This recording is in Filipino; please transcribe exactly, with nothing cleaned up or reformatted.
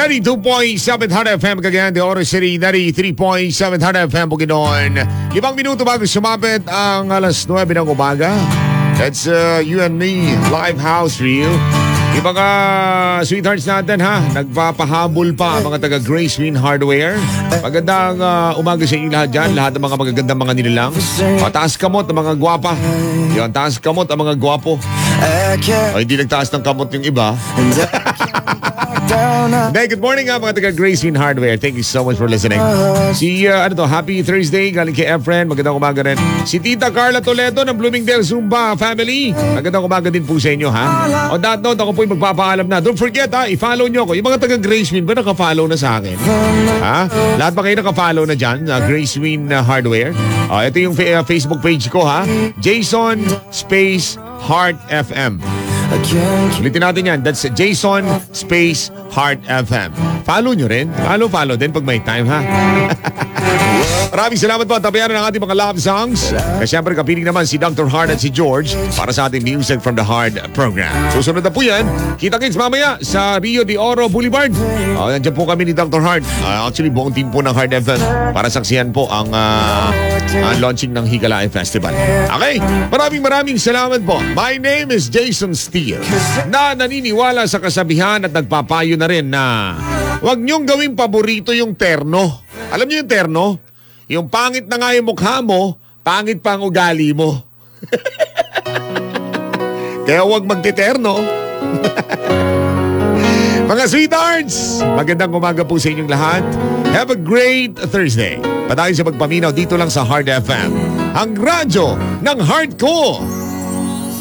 ninety-two point seven Hard F M Cagayan de Oro City, ninety-three point seven Hard F M Bukidnon. Limang minuto bago sumapit ang alas nuwebe ng umaga. That's uh, you and me, live house reel. Yung mga sweethearts natin ha, nagpapahabol pa ang mga taga Gracewin Hardware. Magandang uh, umaga sa inyo lahat dyan, lahat ng mga magagandang mga nilalang. Pataas kamot ang mga gwapa. Yung taas kamot ang mga gwapo. O hindi nagtaas ng kamot yung iba. Hey, good morning nga mga taga Gracewin Hardware. Thank you so much for listening. Si, uh, ano to, happy Thursday, galing kay Efren. Magandang umaga rin. Si Tita Carla Toledo ng Bloomingdale Zumba family. Magandang umaga din po sa inyo, ha? On that note, ako po'y magpapaalam na. Don't forget, ha, i-follow nyo ako. Yung mga taga Gracewin ba naka-follow na sa akin? Ha? Lahat ba kayo naka-follow na dyan? Uh, Gracewin uh, Hardware. Uh, ito yung fa- uh, Facebook page ko, ha? Jason Space Heart F M. Ulitin natin yan. That's Jason Space Heart F M. Follow nyo rin. Follow, follow din pag may time, ha? Maraming salamat po. Tabayaran ang ating mga love songs. Kasi syempre kapiling naman si Doctor Hart at si George para sa ating Music from the Heart program. Susunod na po yan. Kita-kits mamaya sa Rio de Oro Boulevard. Uh, nandiyan po kami ni Doctor Hart. Uh, actually, buong team po ng Heart F M para saksihan po ang uh, uh, launching ng Higalae Festival. Okay? Maraming maraming salamat po. My name is Jason Steele, na naniniwala sa kasabihan at nagpapayo na rin na huwag niyong gawing paborito yung terno. Alam niyo yung terno? Yung pangit na nga yung mukha mo, pangit pa ang ugali mo. Kaya huwag magtiterno. Mga sweethearts, magandang umaga po sa inyong lahat. Have a great Thursday. Patayin sa pagpaminaw dito lang sa Hard F M. Ang radyo ng heart ko.